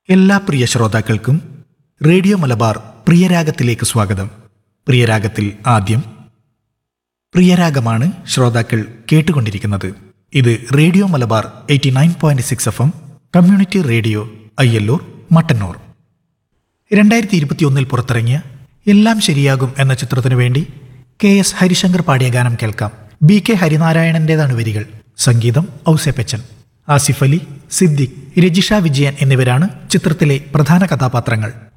എല്ലാ പ്രിയ ശ്രോതാക്കൾക്കും റേഡിയോ മലബാർ പ്രിയരാഗത്തിലേക്ക് സ്വാഗതം. പ്രിയരാഗത്തിൽ ആദ്യം പ്രിയരാഗമാണ് ശ്രോതാക്കൾ കേട്ടുകൊണ്ടിരിക്കുന്നത്. ഇത് radio Malabar 89.6 FM community radio Ayyallur Mattannur. 2021 പുറത്തിറങ്ങിയ എല്ലാം ശരിയാകും എന്ന ചിത്രത്തിനു വേണ്ടി KS ഹരിശങ്കർ പാടിയ ഗാനം കേൾക്കാം. BK ഹരിനാരായണന്റേതാണ് വരികൾ, സംഗീതം ഔസേപ്പച്ചൻ. ആസിഫ് അലി, സിദ്ദിഖ്, രജിഷ വിജയൻ എന്നിവരാണ് ചിത്രത്തിലെ പ്രധാന കഥാപാത്രങ്ങൾ.